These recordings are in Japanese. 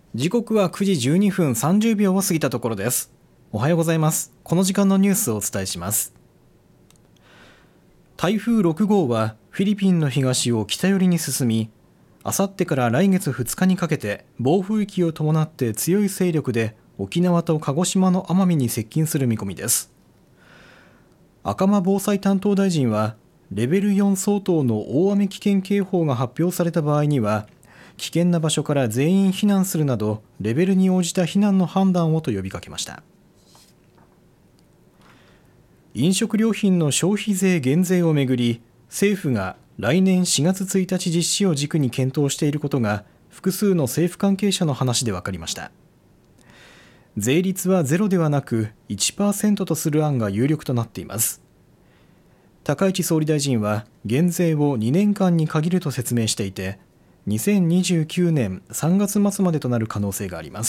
時刻は9時12分30秒を過ぎたところです。おはようございます。この時間のニュースをお伝えします。台風6号はフィリピンの東を北寄りに進み、あさってから来月2日にかけて暴風域を伴って強い勢力で沖縄と鹿児島の奄美に接近する見込みです。赤間防災担当大臣は、レベル4相当の大雨危険警報が発表された場合には、危険な場所から全員避難するなどレベルに応じた避難の判断をと呼びかけました。飲食料品の消費税減税をめぐり、政府が来年4月1日実施を軸に検討していることが複数の政府関係者の話で分かりました。税率はゼロではなく 1% とする案が有力となっています。高市総理大臣は減税を2年間に限ると説明していて、2029年3月末までとなる可能性があります。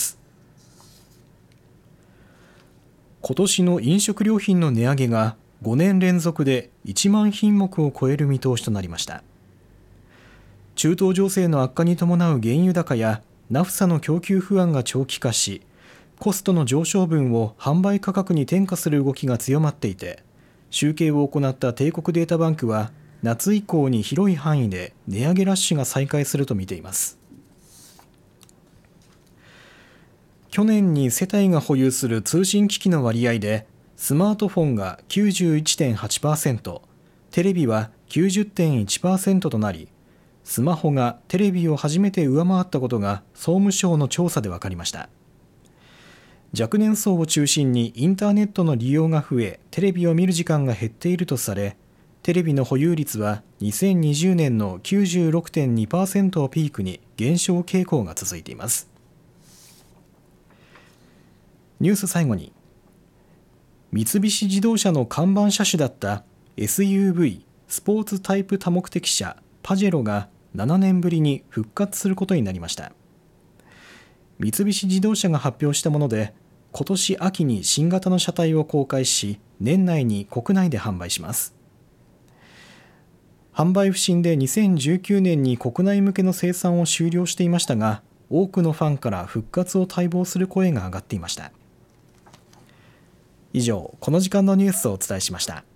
今年の飲食料品の値上げが5年連続で1万品目を超える見通しとなりました。中東情勢の悪化に伴う原油高やナフサの供給不安が長期化し、コストの上昇分を販売価格に転嫁する動きが強まっていて、集計を行った帝国データバンクは夏以降に広い範囲で値上げラッシュが再開すると見ています。去年に世帯が保有する通信機器の割合で、スマートフォンが 91.8%、テレビは 90.1% となり、スマホがテレビを初めて上回ったことが総務省の調査で分かりました。若年層を中心にインターネットの利用が増え、テレビを見る時間が減っているとされ、テレビの保有率は2020年の 96.2% をピークに減少傾向が続いています。ニュース最後に、三菱自動車の看板車種だった SUV スポーツタイプ多目的車パジェロが7年ぶりに復活することになりました。三菱自動車が発表したもので、今年秋に新型の車体を公開し、年内に国内で販売します。販売不振で2019年に国内向けの生産を終了していましたが、多くのファンから復活を待望する声が上がっていました。以上、この時間のニュースをお伝えしました。